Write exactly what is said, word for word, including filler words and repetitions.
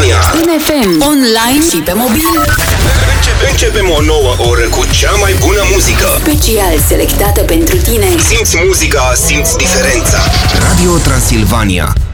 Transilvania. În F M, online și pe mobil. Începe, începem o nouă oră cu cea mai bună muzică. Special selectată pentru tine. Simți muzica, simți diferența. Radio Transilvania.